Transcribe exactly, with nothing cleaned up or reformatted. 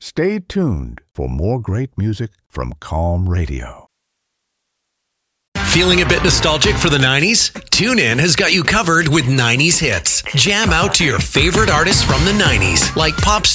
Stay tuned for more great music from Calm Radio. Feeling a bit nostalgic for the nineties? TuneIn has got you covered with nineties hits. Jam out to your favorite artists from the nineties, like pop star